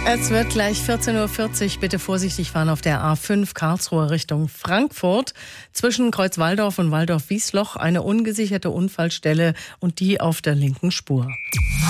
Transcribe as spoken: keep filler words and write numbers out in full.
Es wird gleich vierzehn Uhr vierzig. Bitte vorsichtig fahren auf der A fünf Karlsruhe Richtung Frankfurt. Zwischen Kreuzwaldorf und Waldorf-Wiesloch eine ungesicherte Unfallstelle und die auf der linken Spur.